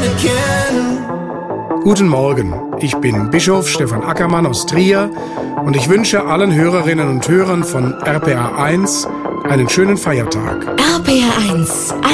again. Guten Morgen, ich bin Bischof Stefan Ackermann aus Trier und ich wünsche allen Hörerinnen und Hörern von RPA 1 einen schönen Feiertag. RPA 1